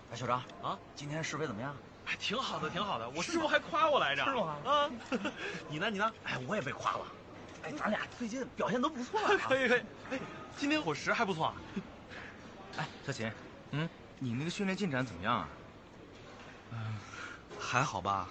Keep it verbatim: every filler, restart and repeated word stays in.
哎，校长啊， 今天试飞怎么样？ 哎，挺好的，挺好的。我师傅还夸我来着。 是吗？ 啊，你呢？你呢？ 哎，我也被夸了。哎，咱俩最近表现都不错、啊。 可以可以。哎，今天伙食还不错、啊。 哎，小秦，嗯，你那个训练进展怎么样啊？ 嗯、呃，还好吧。